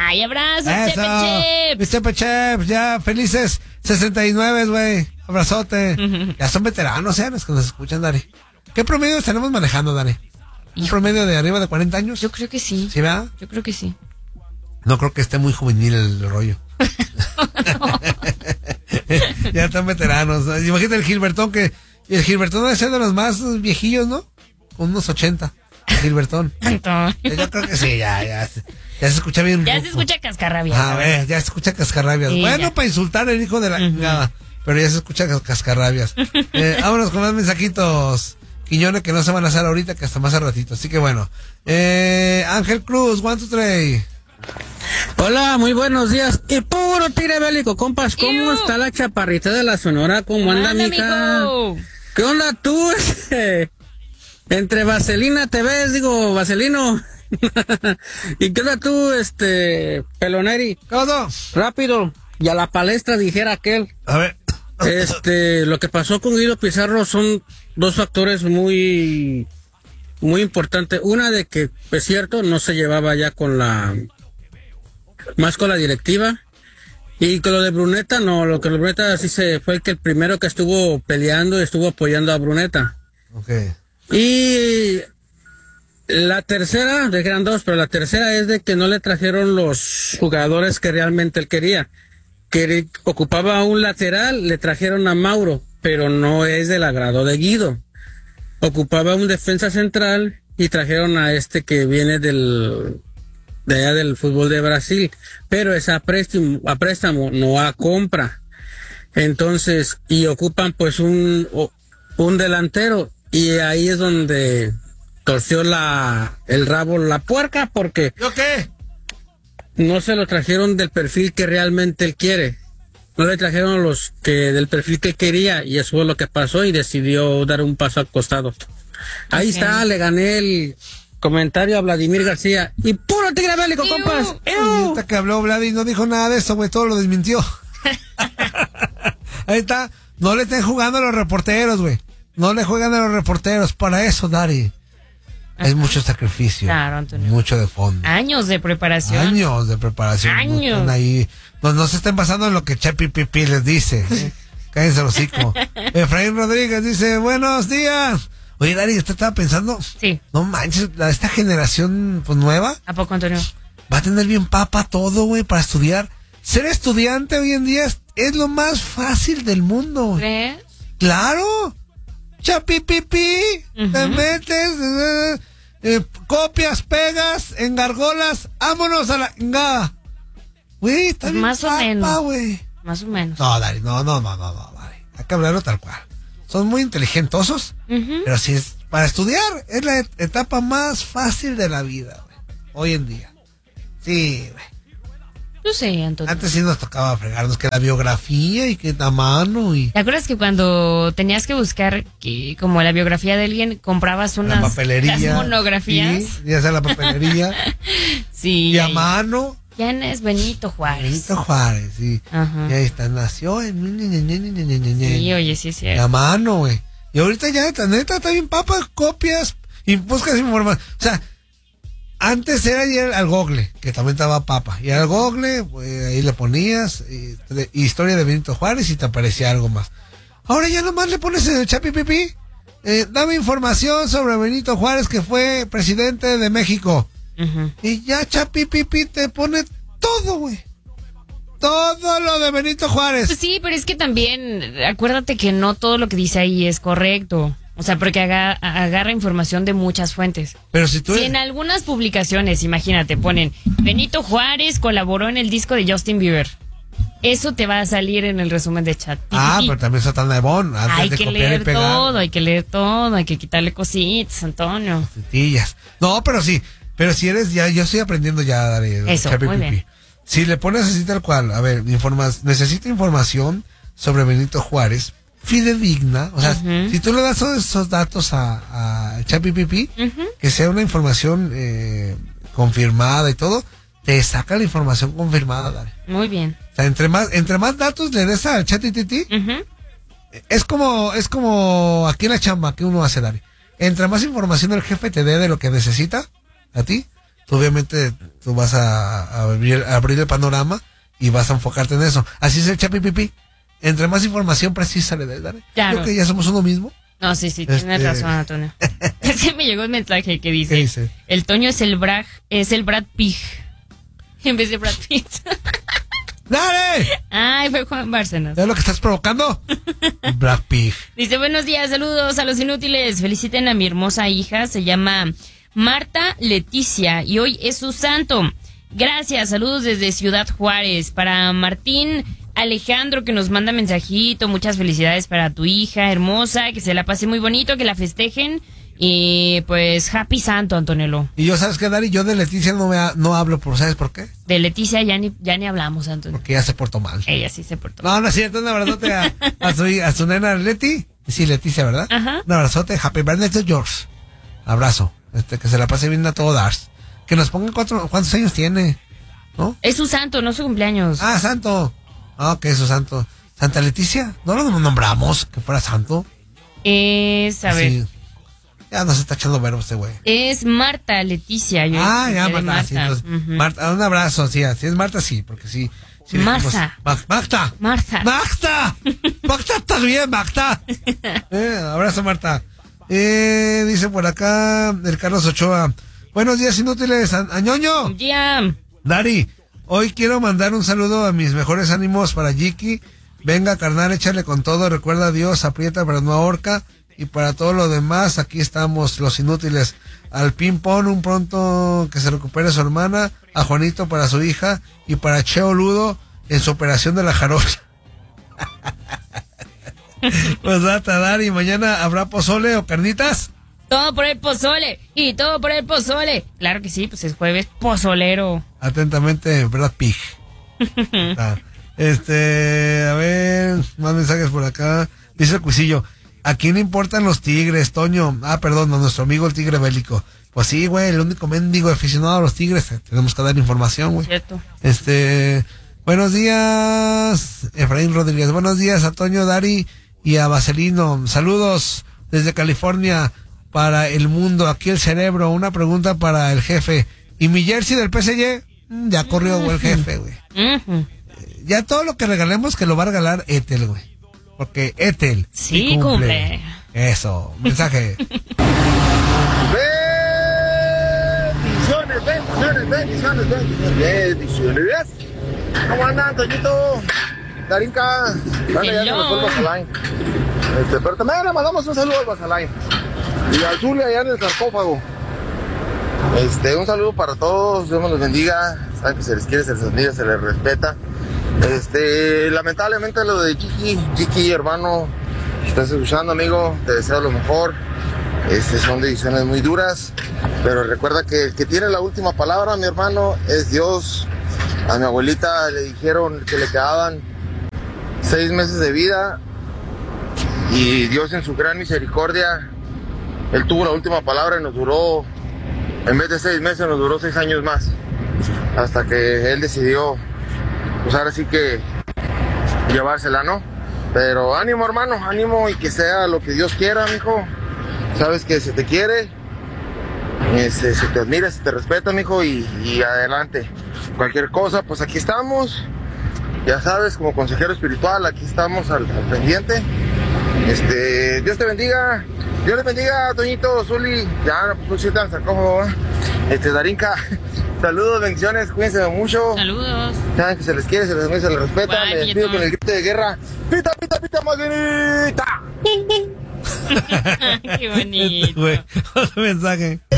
Ay, abrazos, Eso. Chepe Chepe Chef, ya felices 69, güey. Abrazote. Ya son veteranos, los que nos escuchan, Dari. ¿Qué promedio tenemos manejando, Dari? ¿Un promedio de arriba de 40 años? Yo creo que sí. ¿Sí, verdad? Yo creo que sí. No creo que esté muy juvenil el rollo. Ya están veteranos. Imagínate el Gilbertón, que el Gilbertón debe ser de los más viejillos, ¿no? Con unos 80. El Gilbertón. Yo creo que sí, ya se escucha bien. Ya se escucha cascarrabias. A ver, ya se escucha cascarrabias. Sí, bueno, ya. para insultar al hijo de la chingada, pero ya se escucha cascarrabias. Vámonos con más mensajitos. Quiñones que no se van a hacer ahorita, que hasta más al ratito. Así que bueno. Ángel Cruz, 1, 2, 3. Hola, muy buenos días. Y puro tire bélico, compas. ¿Cómo está la chaparrita de la Sonora? ¿Cómo anda, mija? Mijo? ¿Qué onda tú? Entre Vaselina te ves, digo, Vaselino. ¿Y qué onda tú, Peloneri? ¿Cómo? Rápido. Y a la palestra dijera aquel. A ver. Lo que pasó con Guido Pizarro son dos factores muy importantes. Una de que, es cierto, no se llevaba ya con la directiva. Y con lo de Bruneta, no, lo que Bruneta sí fue el primero que estuvo peleando y estuvo apoyando a Bruneta. Okay. Y la tercera, eran dos, pero la tercera es de que no le trajeron los jugadores que realmente él quería. Que ocupaba un lateral, le trajeron a Mauro, pero no es del agrado de Guido. Ocupaba un defensa central y trajeron a que viene de allá del fútbol de Brasil, pero es a préstamo, no a compra. Entonces, y ocupan pues un delantero, y ahí es donde torció el rabo la puerca, porque ¿Yo qué? no se lo trajeron del perfil que realmente él quiere. No le trajeron del perfil que quería, y eso fue lo que pasó, y decidió dar un paso al costado. Ahí está, le gané el comentario a Vladimir García. Y puro tigre bélico, compas. Ahorita que habló Vladi no dijo nada de eso, güey, todo lo desmintió. Ahí está. No le estén jugando a los reporteros, güey. No le juegan a los reporteros. Para eso, Dari. Es mucho sacrificio. Claro, Antonio. Mucho de fondo. Años de preparación. Años de preparación. Años. Están ahí. No se estén basando en lo que Chepi Pipi les dice. Cállense el hocico. Efraín Rodríguez dice, buenos días. Oye, Dari, ¿usted estaba pensando? Sí. No manches, esta generación pues nueva ¿A poco, Antonio? va a tener bien papa todo, güey, para estudiar. Ser estudiante hoy en día es lo más fácil del mundo. ¿Crees? ¡Claro! Chapipipi, te metes, copias, pegas, engargolas, vámonos a la chingada. Güey, está Pues bien más o papa, menos. güey. Más o menos. No, Dari, no, Dari. Hay que hablarlo tal cual. Son muy inteligentosos, pero si es para estudiar, es la etapa más fácil de la vida, güey. Hoy en día. Sí, güey. Yo sé, Antonio. Antes sí nos tocaba fregarnos que la biografía y que la mano y ¿Te acuerdas que cuando tenías que buscar como la biografía de alguien, comprabas la unas papelería, las monografías? Sí, ya sea la papelería Sí. y a mano. ¿Quién es Benito Juárez? Benito Juárez, sí. Ajá. Y ahí está, nació en Sí, oye, sí, sí. y a mano, güey. Y ahorita ya neta está bien papa, copias y buscas información. O sea, antes era ir al Google, que también estaba papa. Y al Google, pues, ahí le ponías historia de Benito Juárez y te aparecía algo más. Ahora ya nomás le pones en el Chapipipi, dame información sobre Benito Juárez, que fue presidente de México. Y ya Chapipipi te pone todo, güey. Todo lo de Benito Juárez. Pues sí, pero es que también, acuérdate que no todo lo que dice ahí es correcto. O sea, porque agarra información de muchas fuentes. Pero si tú Si en algunas publicaciones, imagínate, ponen Benito Juárez colaboró en el disco de Justin Bieber, eso te va a salir en el resumen de chat. pero también está tan nebón. Hay que leer todo, hay que quitarle cositas, Antonio. Tetillas. No, pero sí. Pero si eres ya, yo estoy aprendiendo ya a dar Eso, muy bien. Si le pones así tal cual, a ver, necesita información sobre Benito Juárez, fidedigna, o sea, si tú le das todos esos datos a ChatGPT, que sea una información confirmada y todo, te saca la información confirmada, Dari. Muy bien. O sea, entre más datos le des al ChatGPT, es como aquí en la chamba que uno hace, Dari. Entre más información el jefe te dé de lo que necesita a ti, tú obviamente tú vas a abrir el panorama y vas a enfocarte en eso. Así es el Chapipipi. Entre más información precisa le des, ¿vale? Claro. Creo que ya somos uno mismo. No, sí, tienes razón, Antonio. Es que me llegó un mensaje que dice, ¿Qué dice? el Toño es el Brad Pig en vez de Brad Pitt. ¡Dale! Ay, fue Juan Bárcenas. ¿Es lo que estás provocando? Black Pig. Dice, buenos días, saludos a los inútiles. Feliciten a mi hermosa hija, se llama Marta Leticia y hoy es su santo. Gracias, saludos desde Ciudad Juárez. Para Martín Alejandro, que nos manda mensajito, muchas felicidades para tu hija hermosa, que se la pase muy bonito, que la festejen. Y pues, happy santo, Antonello. Y yo, ¿sabes qué, Dari? Yo de Leticia no hablo, ¿sabes por qué? De Leticia ya ni hablamos, Antonio. Porque ella se portó mal. Ella sí se portó. No es cierto, un abrazote a su nena Leti. Sí, Leticia, ¿verdad? Ajá. Un abrazote, happy birthday to George. Abrazo. Que se la pase bien a todo Dars. Que nos pongan cuántos años tiene, ¿no? Es su santo, no su cumpleaños. Ah, santo. Ah, ok, su santo. Santa Leticia, ¿no lo nombramos que fuera santo? Es, a ver. Sí. Ya nos está echando verbo este güey. Es Marta Leticia. Yo Ah, ya, de Marta. Sí, entonces, Ujú. Marta, un abrazo, sí, así es Marta, sí, porque sí. Marta. Marta. Marta. Marta. Marta, estás bien, Marta. Abrazo, Marta. Dice por acá el Carlos Ochoa. Buenos días, inútiles. Añoño. Ya. Dari, hoy quiero mandar un saludo a mis mejores ánimos para Jiki. Venga, carnal, échale con todo. Recuerda a Dios, aprieta pero no ahorca. Y para todo lo demás, aquí estamos, los inútiles. Al Ping-Pong, un pronto que se recupere su hermana. A Juanito para su hija. Y para Cheo Ludo en su operación de la jarocha. Pues data, Dari, mañana habrá pozole o carnitas. Todo por el pozole. Y todo por el pozole. Claro que sí, pues es jueves pozolero. Atentamente, Brad Pig. A ver, más mensajes por acá. Dice el Cuisillo, ¿a quién importan los tigres, Toño? Ah, perdón, a nuestro amigo el tigre bélico. Pues sí, güey, el único mendigo aficionado a los tigres. Tenemos que dar información, güey. Cierto. Buenos días, Efraín Rodríguez. Buenos días a Toño, Dari y a Vaselino. Saludos desde California para el mundo. Aquí el cerebro. Una pregunta para el jefe. ¿Y mi jersey del PSG? Ya corrió, güey, el jefe, güey. Ujú. Ya todo lo que regalemos que lo va a regalar Etel, güey. Porque Etel Sí, cumple. Eso, mensaje. Bendiciones. ¿Cómo andan, Toñito? Darinka. Dale, ya se nos fue el Basalain. Pero también le mandamos un saludo al Basalain. Y al Zulia allá en el sarcófago. Un saludo para todos, Dios me los bendiga. Saben que se les quiere, se les admira, se les respeta. Lamentablemente lo de Jiki, hermano, estás escuchando, amigo, te deseo lo mejor. Son decisiones muy duras, pero recuerda que el que tiene la última palabra, mi hermano, es Dios. A mi abuelita le dijeron que le quedaban 6 meses de vida y Dios en su gran misericordia, Él tuvo la última palabra y nos duró, en vez de 6 meses, nos duró 6 años más, hasta que Él decidió, pues ahora sí que llevársela, ¿no? Pero ánimo, hermano, ánimo, y que sea lo que Dios quiera, mijo. Sabes que se te quiere, se te admira, se te respeta, mijo, y adelante. Cualquier cosa, pues aquí estamos. Ya sabes, como consejero espiritual, aquí estamos al pendiente. Dios te bendiga. Dios les bendiga, Toñito, Zuli. Ya, pues sí, tan sarcófago, Darinka. Saludos, bendiciones, cuídense mucho. Saludos. Saben que se les quiere, se les admira, se les respeta. Bye, Me despido Pietro. con el grito de guerra. ¡Pita, pita, pita, maquinita! Qué bonito. Güey, otro mensaje.